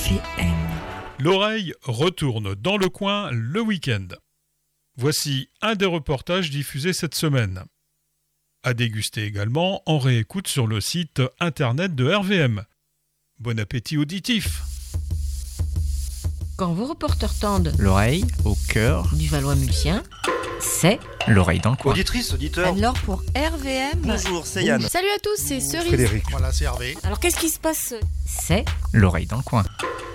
RVM. L'oreille retourne dans le coin le week-end. Voici un des reportages diffusés cette semaine. À déguster également en réécoute sur le site internet de RVM. Bon appétit auditif. Quand vos reporters tendent L'oreille au cœur du Valois-Mulsien, c'est l'oreille dans le coin. Auditrice, auditeur. alors pour RVM. Bonjour, c'est Yann. Salut à tous, c'est Cerise. Frédéric. Voilà, c'est Hervé. Alors qu'est-ce qui se passe? C'est L'oreille dans le coin.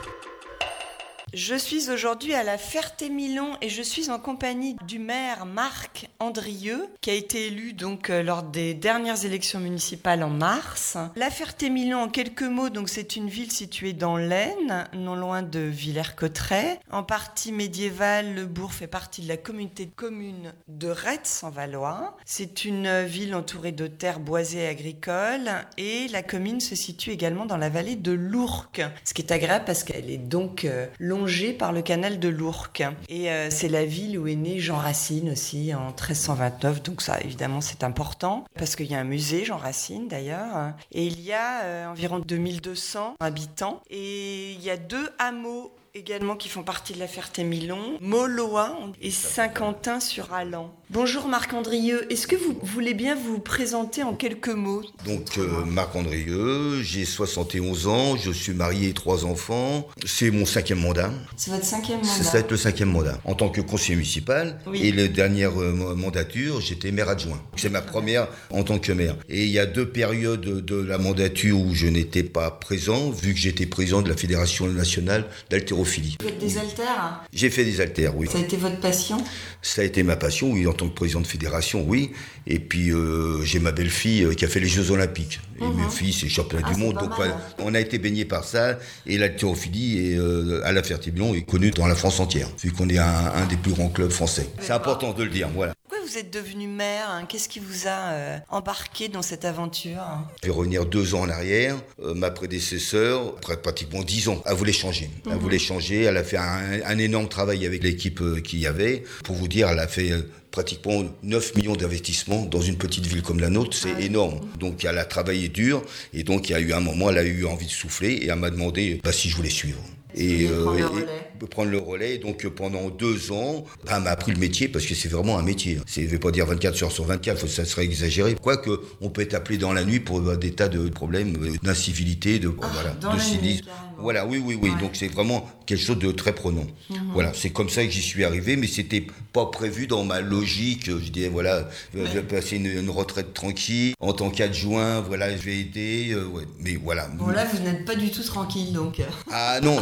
Je suis aujourd'hui à la Ferté-Milon et je suis en compagnie du maire Marc Andrieux qui a été élu donc lors des dernières élections municipales en mars. La Ferté-Milon, en quelques mots, donc c'est une ville située dans l'Aisne, non loin de Villers-Cotterêts. En partie médiévale, le bourg fait partie de la communauté de communes de Retz en Valois. C'est une ville entourée de terres boisées et agricoles et la commune se situe également dans la vallée de l'Ourcq, ce qui est agréable parce qu'elle est donc longée par le canal de l'Ourcq. Et c'est la ville où est né Jean Racine aussi en 1329, donc ça évidemment c'est important parce qu'il y a un musée Jean Racine d'ailleurs, et il y a environ 2200 habitants et il y a 2 hameaux également qui font partie de la Ferté-Milon, Maulois et Saint-Quentin-sur-Allan. Bonjour Marc Andrieux, est-ce que vous voulez bien vous présenter en quelques mots? Donc Marc Andrieux, j'ai 71 ans, je suis marié et 3 enfants, c'est mon 5e mandat. C'est votre 5e mandat? Ça va être le 5e mandat. En tant que conseiller municipal, Oui. et la dernière mandature, j'étais maire adjoint. C'est ma première en tant que maire. Et il y a 2 périodes de la mandature où je n'étais pas présent, vu que j'étais président de la Fédération nationale d'haltérophilie. Vous faites des haltères? J'ai fait des haltères, oui. Ça a été votre passion? Ça a été ma passion, oui, en tant que président de fédération, oui. Et puis, j'ai ma belle-fille qui a fait les Jeux Olympiques. Et mes filles, c'est championnat du monde. pas Donc, mal, voilà, on a été baignés par ça. Et l'haltérophilie à la Ferté-Milon est connue dans la France entière, vu qu'on est un des plus grands clubs français. C'est important de le dire, voilà. Pourquoi vous êtes devenu maire, hein? Qu'est-ce qui vous a embarqué dans cette aventure? Je vais revenir 2 ans en arrière. Ma prédécesseur, pratiquement 10 ans, elle voulait changer. Elle voulait changer. Elle a fait un énorme travail avec l'équipe qu'il y avait. Pour vous dire, elle a fait pratiquement 9 millions d'investissements dans une petite ville comme la nôtre. C'est énorme. Donc, elle a travaillé dur. Et donc, il y a eu un moment, elle a eu envie de souffler. Et elle m'a demandé si je voulais suivre. Et prendre le relais. Donc pendant 2 ans, elle m'a appris le métier parce que c'est vraiment un métier. Ça ne veut pas dire 24 heures sur 24, ça serait exagéré. Quoique, on peut être appelé dans la nuit pour des tas de problèmes, d'incivilité, de cynisme. Voilà, oui. Ouais. Donc c'est vraiment quelque chose de très prenant. Voilà, c'est comme ça que j'y suis arrivé, mais c'était pas prévu dans ma logique. Je disais, voilà, je vais passer une retraite tranquille. En tant qu'adjoint, voilà, je vais aider. Mais voilà. Bon, là, vous n'êtes pas du tout tranquille, donc. Ah non,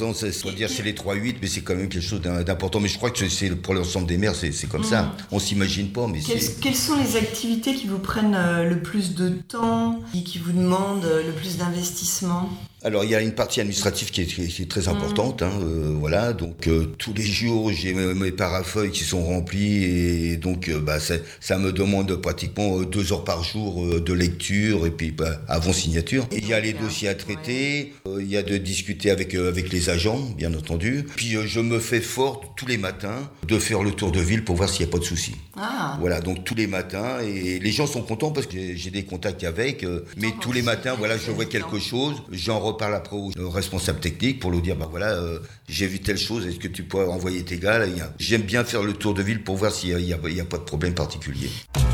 c'est les 3-8, mais c'est quand même quelque chose d'important. Mais je crois que c'est pour l'ensemble des maires, c'est comme ça. On s'imagine pas, mais Quelles sont les activités qui vous prennent le plus de temps, qui vous demandent le plus d'investissement? Alors, il y a une partie administrative qui est très importante. Voilà, donc tous les jours, j'ai mes parafeuilles qui sont remplies et donc ça me demande pratiquement 2 heures par jour de lecture et puis avant signature. Et il y a les dossiers à traiter, il y a de discuter avec les agents, bien entendu. Puis je me fais fort tous les matins de faire le tour de ville pour voir s'il n'y a pas de soucis. Voilà, donc tous les matins et les gens sont contents parce que j'ai des contacts avec, mais tous les matins, voilà, je vois quelque chose, j'en reparle après au responsable technique pour lui dire, j'ai vu telle chose, est-ce que tu peux envoyer tes gars là? J'aime bien faire le tour de ville pour voir s'il n'y a pas de problème particulier.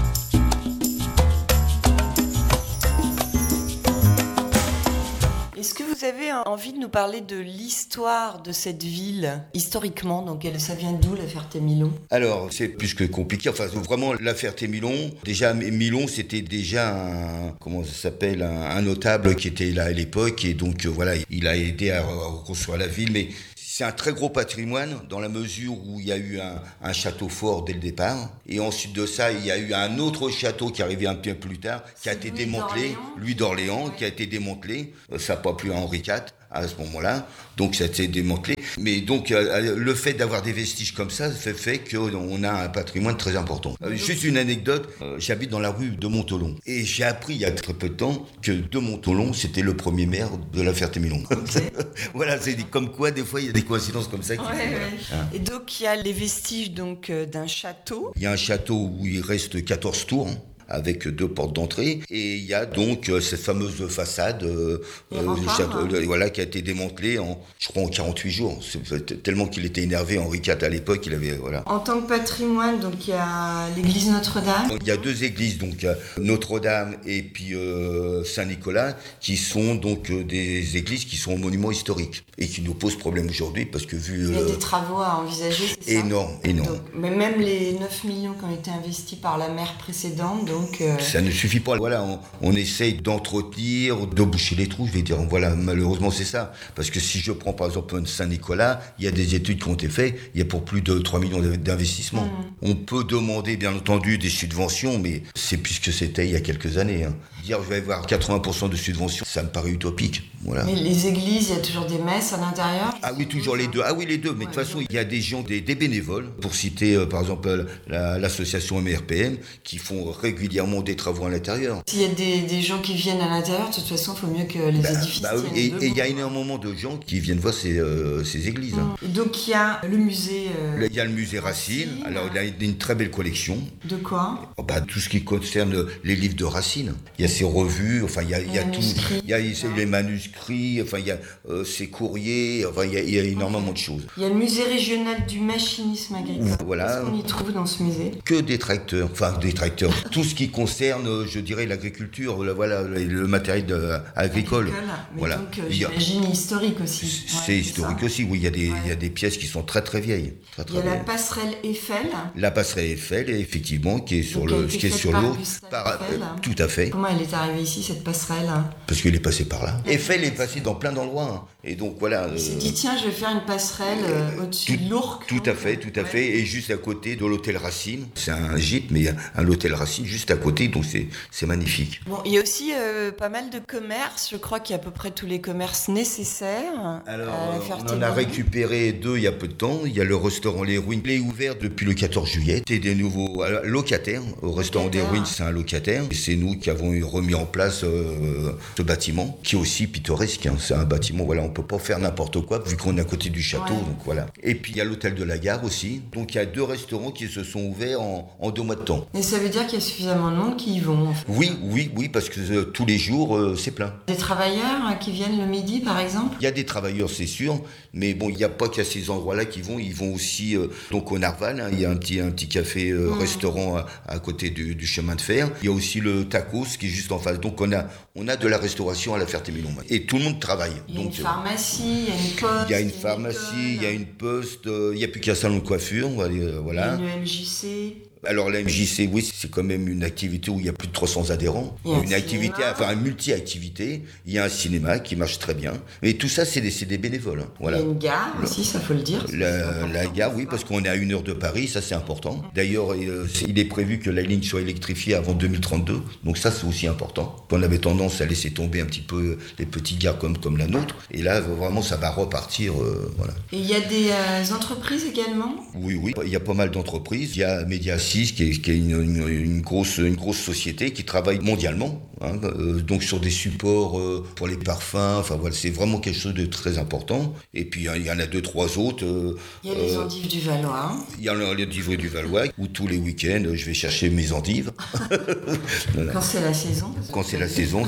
Est-ce que vous avez envie de nous parler de l'histoire de cette ville, historiquement? Donc, ça vient d'où, la Ferté-Milon? Alors, c'est plus que compliqué. Enfin, vraiment, la Ferté-Milon, déjà, Milon, c'était déjà un notable qui était là à l'époque. Et donc, voilà, il a aidé à reconstruire la ville. Mais c'est un très gros patrimoine dans la mesure où il y a eu un château fort dès le départ. Et ensuite de ça, il y a eu un autre château qui est arrivé un peu plus tard, qui a été démantelé. Louis d'Orléans, qui a été démantelé. Ça n'a pas plu à Henri IV à ce moment-là. Donc ça s'est démantelé. Mais donc le fait d'avoir des vestiges comme ça fait qu'on a un patrimoine très important. Juste une anecdote, j'habite dans la rue de Montholon. Et j'ai appris il y a très peu de temps que de Montholon, c'était le premier maire de la Ferté-Milon. Okay. Voilà, c'est comme quoi des fois il y a des coïncidences comme ça. Et donc il y a les vestiges d'un château. Il y a un château où il reste 14 tours. avec 2 portes d'entrée. Et il y a donc cette fameuse façade voilà, qui a été démantelée je crois en 48 jours. C'est tellement qu'il était énervé, Henri IV à l'époque, il avait voilà. En tant que patrimoine, donc il y a l'église Notre-Dame. Il y a 2 églises, donc Notre-Dame et puis Saint-Nicolas, qui sont donc des églises qui sont monuments historiques et qui nous posent problème aujourd'hui parce que vu... Il y a des travaux à envisager, c'est ça ? Énorme. Donc, mais même les 9 millions qui ont été investis par la maire précédente, donc... Ça ne suffit pas. Voilà, on essaye d'entretenir, de boucher les trous, je vais dire. Voilà, malheureusement c'est ça. Parce que si je prends par exemple Saint-Nicolas, il y a des études qui ont été faites, il y a pour plus de 3 millions d'investissements. On peut demander bien entendu des subventions, mais c'est plus que c'était il y a quelques années. Dire je vais avoir 80% de subventions, ça me paraît utopique. Voilà. Mais les églises, il y a toujours des messes à l'intérieur ? Ah oui, toujours les deux. Ah oui, les deux. Mais de toute façon, il y a des gens, des bénévoles, pour citer par exemple l'association MRPM, qui font régulièrement des travaux à l'intérieur. S'il y a des gens qui viennent à l'intérieur, de toute façon, il faut mieux que les édifices oui. Et il y a énormément de gens qui viennent voir ces églises. Et donc il y a le musée... Il y a le musée Racine. Alors il y a une très belle collection. De quoi ? Tout ce qui concerne les livres de Racine. Il y a ses revues, enfin il y a tout. Il y a les manuscrits, enfin il y a ses courriers, enfin il y a énormément de choses. Il y a le musée régional du machinisme agricole. Voilà. Qu'est-ce qu'on y trouve dans ce musée ? Que des tracteurs, tout ce qui concerne, je dirais, l'agriculture, voilà, le matériel agricole. Mais voilà. donc j'imagine historique aussi. C'est historique aussi, oui, il y a des pièces qui sont très très vieilles. Très, très il y a vieilles. la passerelle Eiffel. La passerelle Eiffel, effectivement, qui est sur l'eau. Tout à fait. Comment elle est arrivée ici, cette passerelle ? Parce qu'il est passé par là. Eiffel est passé dans plein d'endroits. Et donc voilà. Il s'est dit, tiens, je vais faire une passerelle au-dessus de l'Ourcq. Tout à fait. Et juste à côté de l'hôtel Racine. C'est un gîte, mais l'hôtel Racine juste à côté, donc c'est magnifique. Bon, il y a aussi pas mal de commerces. Je crois qu'il y a à peu près tous les commerces nécessaires. Alors, on en a récupéré 2 il y a peu de temps. Il y a le restaurant Les Ruines. Il est ouvert depuis le 14 juillet. C'est des nouveaux locataires. Au restaurant des Ruines, c'est un locataire. Et c'est nous qui avons remis en place ce bâtiment, qui est aussi pittoresque. C'est un bâtiment, voilà, on peut pas faire n'importe quoi, vu qu'on est à côté du château. Donc voilà. Et puis il y a l'hôtel de la gare aussi. Donc il y a 2 restaurants qui se sont ouverts en 2 mois de temps. Et ça veut dire qu'il y a suffisamment de monde qui y vont, en fait. Oui, parce que tous les jours, c'est plein. Des travailleurs qui viennent le midi, par exemple ? Il y a des travailleurs, c'est sûr, mais bon, il n'y a pas qu'à ces endroits-là qu'ils vont. Ils vont aussi donc au Narval. Il y a un petit café restaurant à côté du chemin de fer. Il y a aussi le Tacos qui est juste en face. Donc on a de la restauration à la Ferté-Milon. Et tout le monde travaille. Il y a une pharmacie, il y a une poste. Il y a une pharmacie, il y a une poste. Il n'y a plus qu'un salon de coiffure. Voilà. Il y a une MJC. Alors la MJC, oui, c'est quand même une activité où il y a plus de 300 adhérents. Une activité, une multi-activité. Il y a un cinéma qui marche très bien. Et tout ça, c'est des bénévoles. Voilà. Il y a une gare aussi, ça faut le dire. La gare, oui, parce qu'on est à 1 heure de Paris, ça c'est important. D'ailleurs, il est prévu que la ligne soit électrifiée avant 2032. Donc ça, c'est aussi important. On avait tendance à laisser tomber un petit peu les petites gares comme la nôtre. Et là, vraiment, ça va repartir. Voilà. Et il y a des entreprises également ? Oui, il y a pas mal d'entreprises. Il y a Mediasis, qui est une grosse société qui travaille mondialement, donc sur des supports pour les parfums. Enfin voilà, c'est vraiment quelque chose de très important. Et puis il y en a 2-3 autres. Il y a les endives du Valois. Il y a les endives du Valois où tous les week-ends je vais chercher mes endives. Quand c'est la saison. Quand c'est la saison.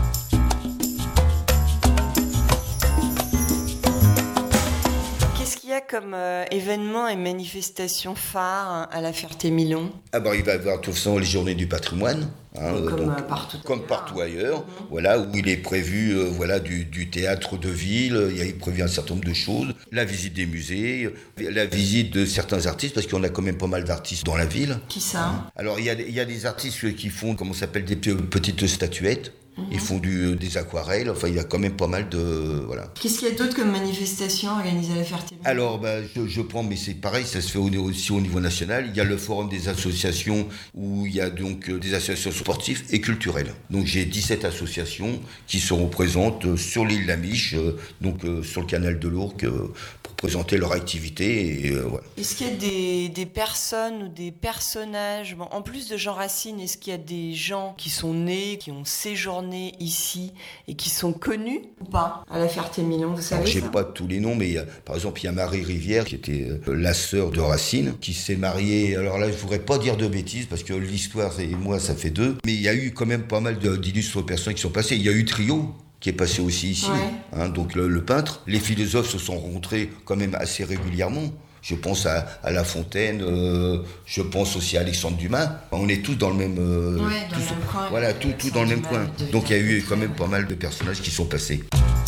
Comme événements et manifestations phares à la Ferté-Milon ? Il va y avoir tout ça les journées du patrimoine. Partout ailleurs. Voilà, où il est prévu du théâtre de ville, il y a prévu un certain nombre de choses, la visite des musées, la visite de certains artistes, parce qu'on a quand même pas mal d'artistes dans la ville. Qui ça ? Alors il y a des artistes qui font, comment ça s'appelle, des petites statuettes. Ils font des aquarelles, enfin il y a quand même pas mal de... Voilà. Qu'est-ce qu'il y a d'autre comme manifestations organisées à la Ferté-Milon ? Alors je prends, mais c'est pareil, ça se fait aussi au niveau national. Il y a le forum des associations où il y a donc des associations sportives et culturelles. Donc j'ai 17 associations qui seront présentes sur l'île Lamiche, sur le canal de l'Ourcq, pour présenter leur activité. Et, voilà. Est-ce qu'il y a des personnes ou des personnages, en plus de Jean Racine, est-ce qu'il y a des gens qui sont nés, qui ont séjourné nés ici et qui sont connus ou pas à la Ferté-Milon, vous savez? Je ça sais pas tous les noms, mais par exemple, il y a Marie Rivière, qui était la sœur de Racine, qui s'est mariée. Alors là, je voudrais pas dire de bêtises, parce que l'histoire et moi, ça fait deux. Mais il y a eu quand même pas mal d'illustres personnes qui sont passées. Il y a eu Trio, qui est passé aussi ici, donc le peintre. Les philosophes se sont rencontrés quand même assez régulièrement. Je pense à La Fontaine, je pense aussi à Alexandre Dumas. On est tous dans le même, coin. Voilà, tout dans le même coin. Donc il y a eu quand même pas mal de personnages qui sont passés.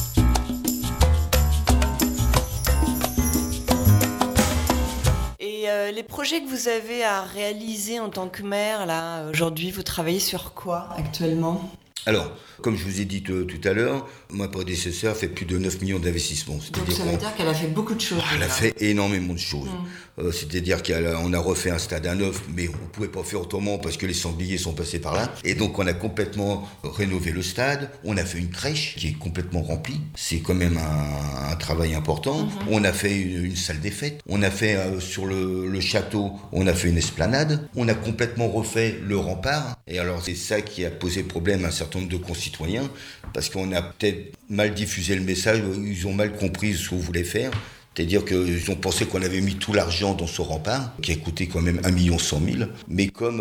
Et les projets que vous avez à réaliser en tant que maire, là, aujourd'hui, vous travaillez sur quoi actuellement? Alors, comme je vous ai dit tout à l'heure, ma prédécesseur a fait plus de 9 millions d'investissements. Donc ça veut dire qu'elle a fait beaucoup de choses. Elle a fait énormément de choses. C'est-à-dire qu'on a refait un stade à neuf, mais on ne pouvait pas faire autrement parce que les sangliers sont passés par là. Et donc on a complètement rénové le stade. On a fait une crèche qui est complètement remplie. C'est quand même un travail important. On a fait une salle des fêtes. On a fait sur le château, on a fait une esplanade. On a complètement refait le rempart. Et alors c'est ça qui a posé problème à un certain nombre de concitoyens, parce qu'on a peut-être mal diffusé le message, ils ont mal compris ce qu'on voulait faire. C'est-à-dire qu'ils ont pensé qu'on avait mis tout l'argent dans ce rempart, qui a coûté quand même 1 100 000. Mais comme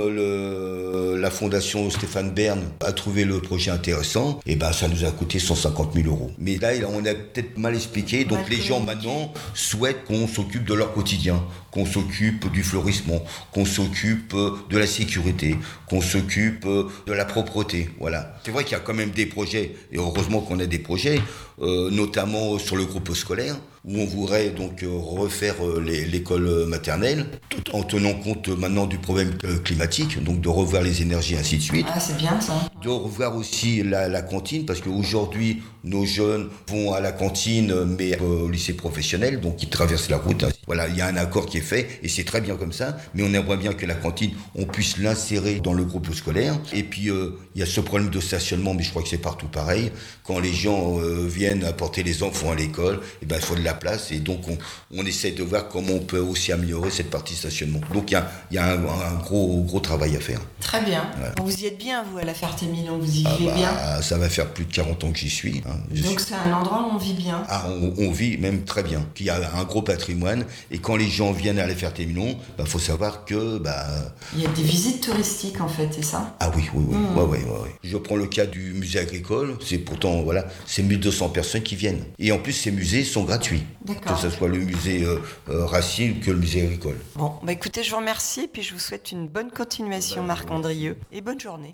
la fondation Stéphane Bern a trouvé le projet intéressant, et ben ça nous a coûté 150 000 euros. Mais là, on a peut-être mal expliqué. Donc les gens maintenant souhaitent qu'on s'occupe de leur quotidien, qu'on s'occupe du fleurissement, qu'on s'occupe de la sécurité, qu'on s'occupe de la propreté. Voilà. C'est vrai qu'il y a quand même des projets, et heureusement qu'on a des projets, notamment sur le groupe scolaire, où on voudrait donc refaire l'école maternelle, tout en tenant compte maintenant du problème climatique, donc de revoir les énergies, ainsi de suite. Ah, c'est bien ça. De revoir aussi la cantine, parce qu'aujourd'hui, nos jeunes vont à la cantine, mais au lycée professionnel, donc ils traversent la route. Voilà, il y a un accord qui est fait, et c'est très bien comme ça, mais on aimerait bien que la cantine, on puisse l'insérer dans le groupe scolaire. Et puis, il y a ce problème de stationnement, mais je crois que c'est partout pareil. Quand les gens viennent apporter les enfants à l'école, eh ben, il faut de la place, et donc on essaie de voir comment on peut aussi améliorer cette partie stationnement. Donc il y a un gros travail à faire. Très bien. Ouais. Vous y êtes bien, vous, à la Ferté-Milon, vous y vivez bien? Ça va faire plus de 40 ans que j'y suis. Donc c'est un endroit où on vit bien? On vit même très bien. Il y a un gros patrimoine, et quand les gens viennent à la Ferté-Milon, faut savoir que... il y a des visites touristiques, en fait, c'est ça? Ah oui. Ouais. Je prends le cas du musée agricole, c'est pourtant, c'est 1200 personnes qui viennent. Et en plus, ces musées sont gratuits. D'accord. Que ce soit le musée Racine que le musée agricole. Bon, écoutez, je vous remercie, et puis je vous souhaite une bonne continuation, Marc Andrieux, et bonne journée.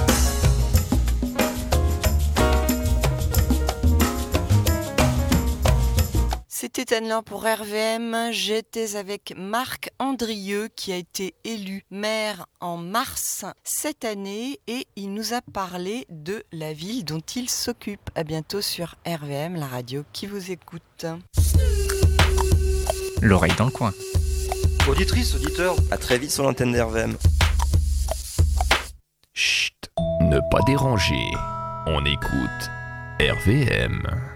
C'était Anne-Laure pour RVM. J'étais avec Marc Andrieux qui a été élu maire en mars cette année et il nous a parlé de la ville dont il s'occupe. À bientôt sur RVM, la radio qui vous écoute. L'oreille dans le coin. Auditrice, auditeur, à très vite sur l'antenne d'RVM. Chut, ne pas déranger. On écoute RVM.